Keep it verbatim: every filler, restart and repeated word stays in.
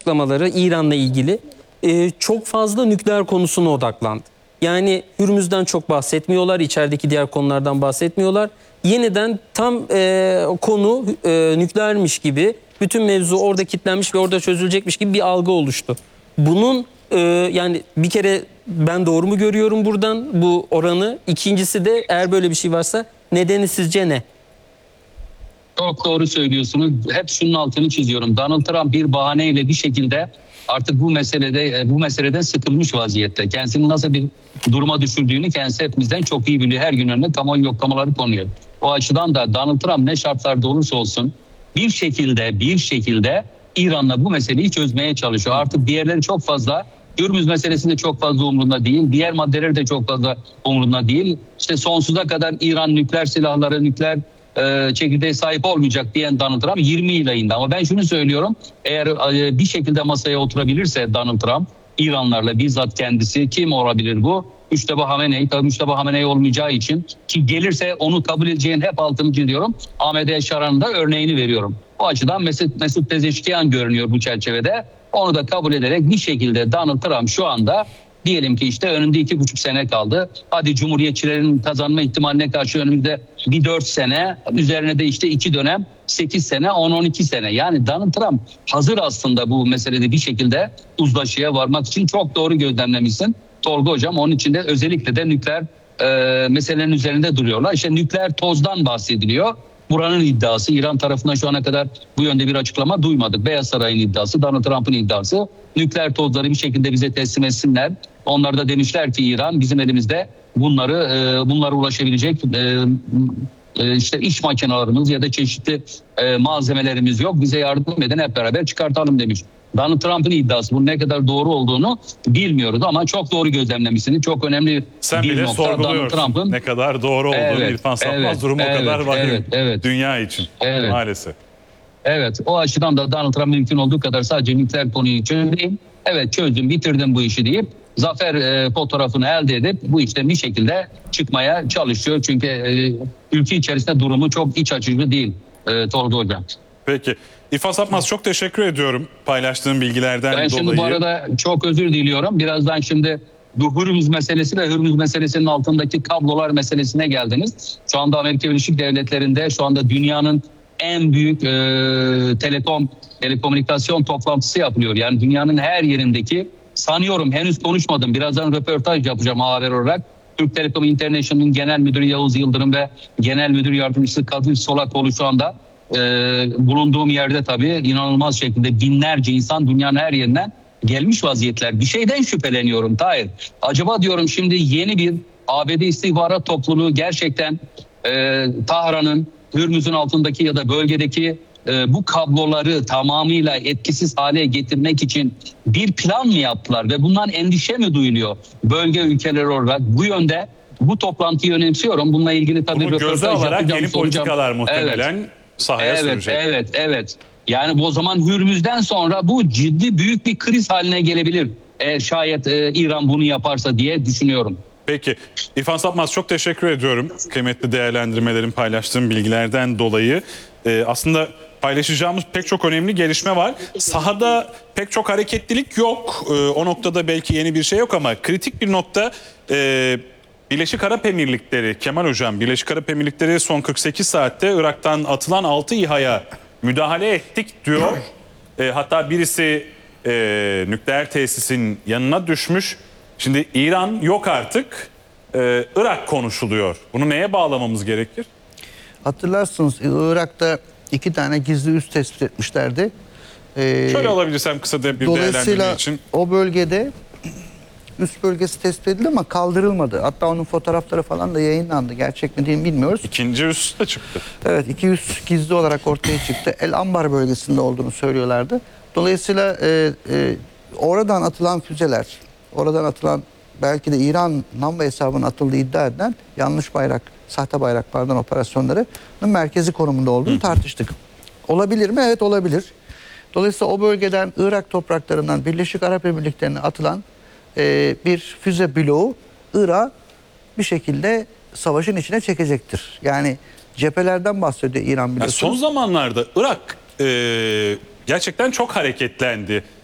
açıklamaları İran'la ilgili e, çok fazla nükleer konusuna odaklandı. Yani Hürmüz'den çok bahsetmiyorlar, içerideki diğer konulardan bahsetmiyorlar. Yeniden tam e, konu e, nükleermiş gibi, bütün mevzu orada kilitlenmiş ve orada çözülecekmiş gibi bir algı oluştu. Bunun e, yani bir kere ben doğru mu görüyorum buradan bu oranı? İkincisi de eğer böyle bir şey varsa nedeni sizce ne? Çok doğru söylüyorsunuz. Hep şunun altını çiziyorum. Donald Trump bir bahaneyle bir şekilde artık bu meselede bu meseleden sıkılmış vaziyette. Kendisini nasıl bir duruma düşürdüğünü kendisi hepimizden çok iyi biliyor. Her gün önüne kamuoyu yoklamaları konuyor. O açıdan da Donald Trump ne şartlarda olursa olsun bir şekilde bir şekilde İran'la bu meseleyi çözmeye çalışıyor. Artık diğerleri çok fazla, Hürmüz meselesi de çok fazla umurunda değil. Diğer maddeleri de çok fazla umurunda değil. İşte sonsuza kadar İran nükleer silahları, nükleer e, çekirdeğe sahip olmayacak diyen Donald Trump yirmi yıl ayında. Ama ben şunu söylüyorum. Eğer e, bir şekilde masaya oturabilirse Donald Trump, İranlarla bizzat kendisi, kim olabilir bu? Müşteba Hamenei. Tabii Müşteba Hamenei olmayacağı için, ki gelirse onu kabul edeceğin hep altını çiziyorum. Ahmet Eşaran'ın da örneğini veriyorum. O açıdan Mesut, Mesut Pezeşkiyan görünüyor bu çerçevede. Onu da kabul ederek bir şekilde Donald Trump şu anda diyelim ki işte önünde iki buçuk sene kaldı. Hadi Cumhuriyetçilerin kazanma ihtimaline karşı önümüzde bir dört sene, üzerine de işte iki dönem sekiz sene, on on iki sene. Yani Donald Trump hazır aslında bu meselede bir şekilde uzlaşıya varmak için. Çok doğru gözlemlemişsin Tolga Hocam. Onun için de özellikle de nükleer e, meselenin üzerinde duruyorlar. İşte nükleer tozdan bahsediliyor. Buranın iddiası, İran tarafından şu ana kadar bu yönde bir açıklama duymadık. Beyaz Saray'ın iddiası, Donald Trump'ın iddiası. Nükleer tozları bir şekilde bize teslim etsinler. Onlar da demişler ki İran, bizim elimizde bunları e, bunlara ulaşabilecek e, e, işte iş makinelerimiz ya da çeşitli e, malzemelerimiz yok. Bize yardım edin, hep beraber çıkartalım demiş. Donald Trump'ın iddiası. Bunun ne kadar doğru olduğunu bilmiyoruz ama çok doğru gözlemlemişsiniz. Çok önemli Sen bir bile nokta Donald Trump'ın ne kadar doğru olduğunu. Evet, İrfan Satmaz evet, durumu evet, o kadar vahim evet, evet. dünya için Evet. maalesef. Evet, o açıdan da Donald Trump mümkün olduğu kadar sadece nükleer konuyu çözeyim. Evet, çözdüm, bitirdim bu işi deyip zafer e, fotoğrafını elde edip bu işten bir şekilde çıkmaya çalışıyor. Çünkü e, ülke içerisinde durumu çok iç açıcı değil e, Tolga Hocam. Peki. İrfan Satmaz, çok teşekkür ediyorum paylaştığın bilgilerden ben dolayı. Ben şimdi bu arada çok özür diliyorum. Birazdan şimdi bu Hürmüz meselesi ve Hürmüz meselesinin altındaki kablolar meselesine geldiniz. Şu anda Amerika Birleşik Devletleri'nde şu anda dünyanın en büyük e, telekom telekomünikasyon toplantısı yapılıyor. Yani dünyanın her yerindeki, sanıyorum henüz konuşmadım, birazdan röportaj yapacağım haber olarak. Türk Telekom International'ın genel müdürü Yavuz Yıldırım ve genel müdür yardımcısı Kadir Solakoğlu şu anda e, bulunduğum yerde tabii inanılmaz şekilde binlerce insan dünyanın her yerinden gelmiş vaziyetler. Bir şeyden şüpheleniyorum Tahir. Acaba diyorum şimdi yeni bir A B D istihbarat topluluğu gerçekten e, Tahran'ın, Hürmüz'ün altındaki ya da bölgedeki e, bu kabloları tamamıyla etkisiz hale getirmek için bir plan mı yaptılar ve bundan endişe mi duyuluyor bölge ülkeleri olarak? Bu yönde bu toplantıyı önemsiyorum. Bununla ilgili tabii bunu göze alarak yeni soracağım. politikalar muhtemelen evet. sahaya evet, sürecek. Evet, evet. Yani o zaman Hürmüz'den sonra bu ciddi büyük bir kriz haline gelebilir. E, şayet e, İran bunu yaparsa diye düşünüyorum. Peki. İrfan Satmaz, çok teşekkür ediyorum. Kıymetli değerlendirmelerin, paylaştığım bilgilerden dolayı. Ee, aslında paylaşacağımız pek çok önemli gelişme var. Sahada pek çok hareketlilik yok. Ee, o noktada belki yeni bir şey yok ama kritik bir nokta e, Birleşik Arap Emirlikleri. Kemal Hocam, Birleşik Arap Emirlikleri son kırk sekiz saatte Irak'tan atılan altı İHA'ya müdahale ettik diyor. E, hatta birisi e, nükleer tesisin yanına düşmüş. Şimdi İran yok artık, ee, Irak konuşuluyor. Bunu neye bağlamamız gerekir? Hatırlarsınız Irak'ta iki tane gizli üs tespit etmişlerdi. Ee, Şöyle alabilirsem kısa da bir değerlendirme için. O bölgede üst bölgesi tespit edildi ama kaldırılmadı. Hatta onun fotoğrafları falan da yayınlandı. Gerçek mi değil mi bilmiyoruz. İkinci üs de çıktı. Evet, iki üs gizli olarak ortaya çıktı. El Ambar bölgesinde olduğunu söylüyorlardı. Dolayısıyla e, e, oradan atılan füzeler, oradan atılan belki de İran Namba hesabına atıldığı iddia edilen yanlış bayrak, sahte bayrak pardon operasyonlarının merkezi konumunda olduğunu Hı. tartıştık. Olabilir mi? Evet, olabilir. Dolayısıyla o bölgeden, Irak topraklarından Birleşik Arap Emirlikleri'ne atılan e, bir füze bloğu Irak'ı bir şekilde savaşın içine çekecektir. Yani cephelerden bahsediyor İran biliyorsunuz. Yani son zamanlarda Irak e, gerçekten çok hareketlendi.